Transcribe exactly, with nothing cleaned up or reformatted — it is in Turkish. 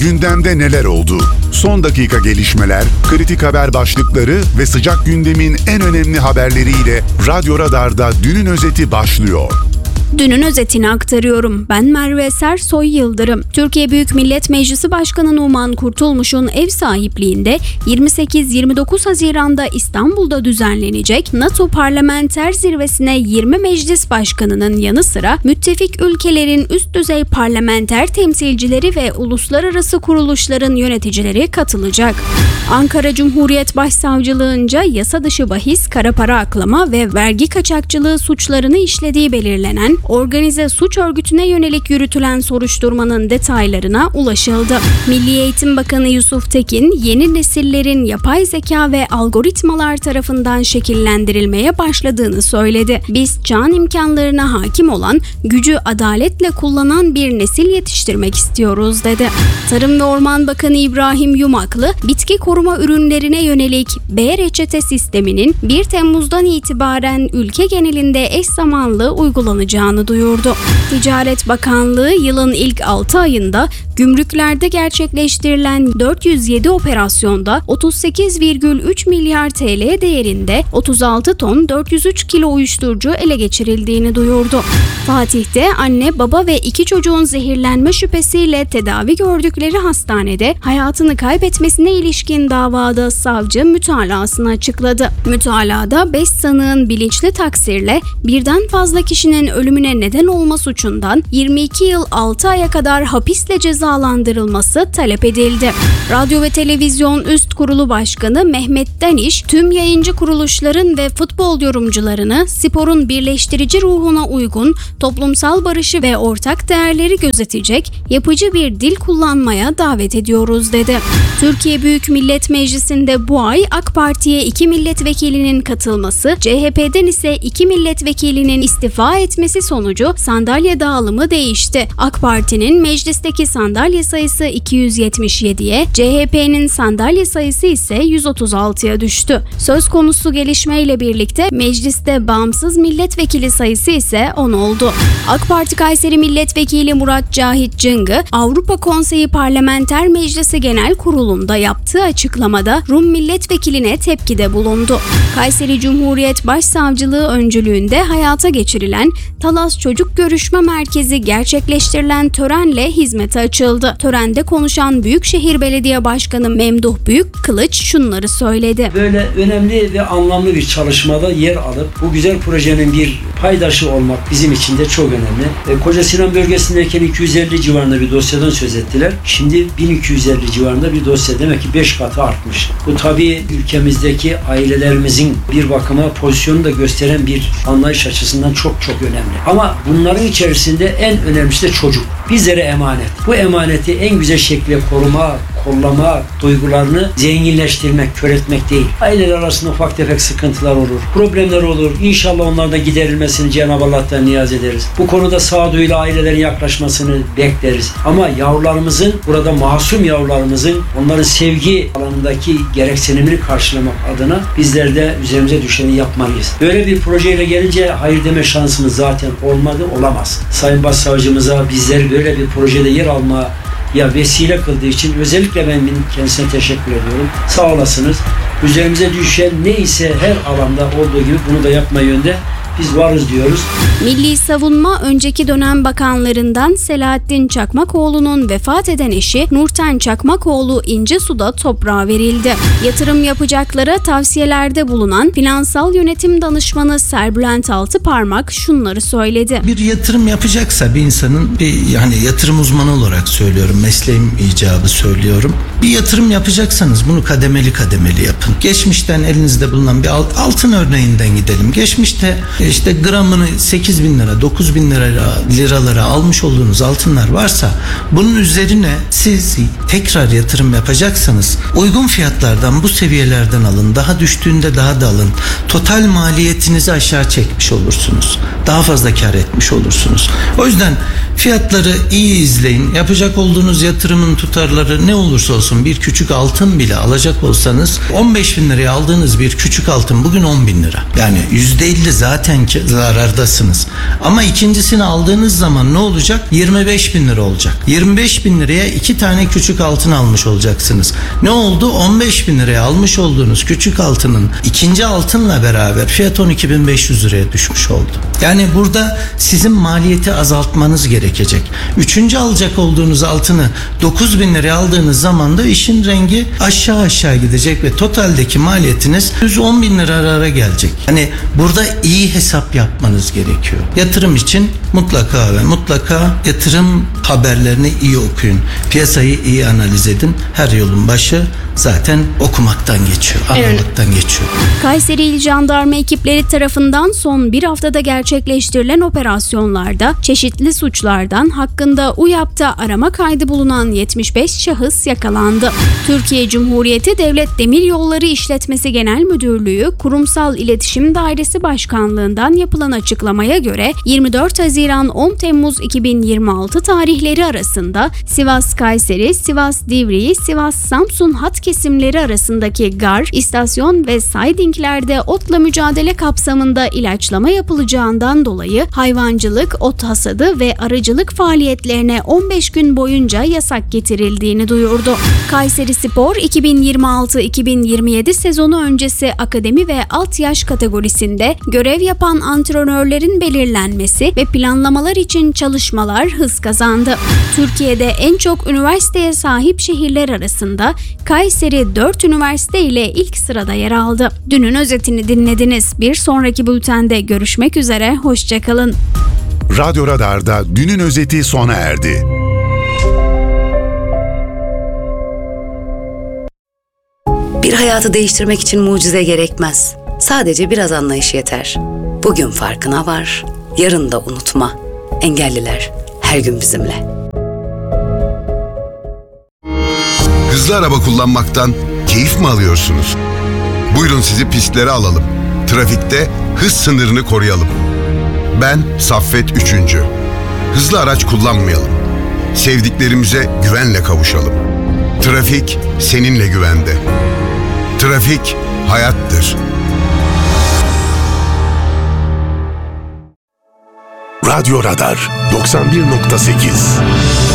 Gündemde neler oldu? Son dakika gelişmeler, kritik haber başlıkları ve sıcak gündemin en önemli haberleriyle Radyo Radar'da Dünün Özeti başlıyor. Dünün özetini aktarıyorum. Ben Merve Sersoy Yıldırım. Türkiye Büyük Millet Meclisi Başkanı Numan Kurtulmuş'un ev sahipliğinde yirmi sekiz yirmi dokuz Haziran'da İstanbul'da düzenlenecek NATO Parlamenter Zirvesi'ne yirmi meclis başkanının yanı sıra müttefik ülkelerin üst düzey parlamenter temsilcileri ve uluslararası kuruluşların yöneticileri katılacak. Ankara Cumhuriyet Başsavcılığınca yasa dışı bahis, kara para aklama ve vergi kaçakçılığı suçlarını işlediği belirlenen organize suç örgütüne yönelik yürütülen soruşturmanın detaylarına ulaşıldı. Milli Eğitim Bakanı Yusuf Tekin, yeni nesillerin yapay zeka ve algoritmalar tarafından şekillendirilmeye başladığını söyledi. Biz çağın imkanlarına hakim olan, gücü adaletle kullanan bir nesil yetiştirmek istiyoruz dedi. Tarım ve Orman Bakanı İbrahim Yumaklı, bitki koruma ürünlerine yönelik B reçete sisteminin bir Temmuz'dan itibaren ülke genelinde eş zamanlı uygulanacağını duyurdu. Ticaret Bakanlığı yılın ilk altı ayında gümrüklerde gerçekleştirilen dört yüz yedi operasyonda otuz sekiz virgül üç milyar T L değerinde otuz altı ton dört yüz üç kilo uyuşturucu ele geçirildiğini duyurdu. Fatih'te anne, baba ve iki çocuğun zehirlenme şüphesiyle tedavi gördükleri hastanede hayatını kaybetmesine ilişkin davada savcı mütalasını açıkladı. Mütalada beş sanığın bilinçli taksirle birden fazla kişinin ölümüne neden olma suçundan yirmi iki yıl altı aya kadar hapisle cezalandırılması talep edildi. Radyo ve Televizyon Üst Kurulu Başkanı Mehmet Daniş, tüm yayıncı kuruluşların ve futbol yorumcularını sporun birleştirici ruhuna uygun, toplumsal barışı ve ortak değerleri gözetecek yapıcı bir dil kullanmaya davet ediyoruz dedi. Türkiye Büyük Millet Meclisi'nde bu ay AK Parti'ye iki milletvekilinin katılması, C H P'den ise iki milletvekilinin istifa etmesi sonucu sandalye dağılımı değişti. AK Parti'nin meclisteki sandalye sayısı iki yüz yetmiş yediye, C H P'nin sandalye sayısı ise yüz otuz altıya düştü. Söz konusu gelişmeyle birlikte mecliste bağımsız milletvekili sayısı ise on oldu. AK Parti Kayseri Milletvekili Murat Cahit Cıngı, Avrupa Konseyi Parlamenter Meclisi Genel Kurulu'nda yaptığı açıklamada Rum milletvekiline tepkide bulundu. Kayseri Cumhuriyet Başsavcılığı öncülüğünde hayata geçirilen Talas Çocuk Görüşme Merkezi gerçekleştirilen törenle hizmete açıldı. Törende konuşan Büyükşehir Belediye Başkanı Memduh Büyükkılıç şunları söyledi. Böyle önemli ve anlamlı bir çalışmada yer alıp bu güzel projenin bir paydaşı olmak bizim için de çok önemli. E, Koca Sinan bölgesindeyken iki yüz elli civarında bir dosyadan söz ettiler. Şimdi bin iki yüz elli civarında bir dosya, demek ki beş katı artmış. Bu tabii ülkemizdeki ailelerimizin bir bakıma pozisyonu da gösteren bir anlayış açısından çok çok önemli. Ama bunların içerisinde en önemlisi de çocuk. Bizlere emanet. Bu emaneti en güzel şekilde koruma, kollama, duygularını zenginleştirmek, kör etmek değil. Aileler arasında ufak tefek sıkıntılar olur, problemler olur. İnşallah onlar da giderilmesini Cenab-ı Allah'tan niyaz ederiz. Bu konuda sağduyuyla ailelerin yaklaşmasını bekleriz. Ama yavrularımızın, burada masum yavrularımızın, onların sevgi alanındaki gereksinimini karşılamak adına bizler de üzerimize düşeni yapmalıyız. Böyle bir projeyle gelince hayır deme şansımız zaten olmadı, olamaz. Sayın Başsavcımıza bizleri böyle bir projede yer alma ya vesile kıldığı için özellikle ben kendisine teşekkür ediyorum. Sağ olasınız. Üzerimize düşen neyse her alanda olduğu gibi bunu da yapma yönde biz varız diyoruz. Milli Savunma önceki dönem bakanlarından Selahattin Çakmakoğlu'nun vefat eden eşi Nurten Çakmakoğlu İncesu'da toprağa verildi. Yatırım yapacaklara tavsiyelerde bulunan finansal yönetim danışmanı Serbülent Altıparmak şunları söyledi. Bir yatırım yapacaksa bir insanın, bir yani yatırım uzmanı olarak söylüyorum, mesleğim icabı söylüyorum. Bir yatırım yapacaksanız bunu kademeli kademeli yapın. Geçmişten elinizde bulunan bir altın örneğinden gidelim. Geçmişte işte gramını sekiz bin lira, dokuz bin lira liralara almış olduğunuz altınlar varsa bunun üzerine siz tekrar yatırım yapacaksanız uygun fiyatlardan, bu seviyelerden alın. Daha düştüğünde daha da alın. Total maliyetinizi aşağı çekmiş olursunuz. Daha fazla kar etmiş olursunuz. O yüzden fiyatları iyi izleyin. Yapacak olduğunuz yatırımın tutarları ne olursa olsun, bir küçük altın bile alacak olsanız on beş bin liraya aldığınız bir küçük altın bugün on bin lira. Yani yüzde elli zaten zaten ki zarardasınız. Ama ikincisini aldığınız zaman ne olacak? yirmi beş bin lira olacak. yirmi beş bin liraya iki tane küçük altın almış olacaksınız. Ne oldu? on beş bin liraya almış olduğunuz küçük altının ikinci altınla beraber fiyat on iki bin beş yüz liraya düşmüş oldu. Yani burada sizin maliyeti azaltmanız gerekecek. Üçüncü alacak olduğunuz altını dokuz bin liraya aldığınız zaman da işin rengi aşağı aşağı gidecek ve totaldeki maliyetiniz yüz on bin liralara gelecek. Hani burada iyi hesap yapmanız gerekiyor. Yatırım için mutlaka ve mutlaka yatırım haberlerini iyi okuyun. Piyasayı iyi analiz edin. Her yolun başı zaten okumaktan geçiyor, anlamaktan evet. geçiyor. Kayseri İl Jandarma ekipleri tarafından son bir haftada gerçekleştirilen operasyonlarda çeşitli suçlardan hakkında UYAP'ta arama kaydı bulunan yetmiş beş şahıs yakalandı. Türkiye Cumhuriyeti Devlet Demiryolları İşletmesi Genel Müdürlüğü Kurumsal İletişim Dairesi Başkanlığından yapılan açıklamaya göre yirmi dört Haziran on Temmuz iki bin yirmi altı tarihleri arasında Sivas-Kayseri, Sivas-Divriği, Sivas-Samsun hat kesimleri arasındaki gar, istasyon ve sidinglerde otla mücadele kapsamında ilaçlama yapılacağından dolayı hayvancılık, ot hasadı ve arıcılık faaliyetlerine on beş gün boyunca yasak getirildiğini duyurdu. Kayserispor iki bin yirmi altı iki bin yirmi yedi sezonu öncesi akademi ve alt yaş kategorisinde görev yapan antrenörlerin belirlenmesi ve planlamalar için çalışmalar hız kazandı. Türkiye'de en çok üniversiteye sahip şehirler arasında Kayseri dört üniversite ile ilk sırada yer aldı. Dünün özetini dinlediniz. Bir sonraki bültende görüşmek üzere, hoşçakalın. Radyo Radar'da dünün özeti sona erdi. Bir hayatı değiştirmek için mucize gerekmez. Sadece biraz anlayış yeter. Bugün farkına var, yarın da unutma. Engelliler her gün bizimle. Hızlı araba kullanmaktan keyif mi alıyorsunuz? Buyurun sizi pistlere alalım. Trafikte hız sınırını koruyalım. Ben Saffet üçüncü. Hızlı araç kullanmayalım. Sevdiklerimize güvenle kavuşalım. Trafik seninle güvende. Trafik hayattır. Radyo Radar doksan bir nokta sekiz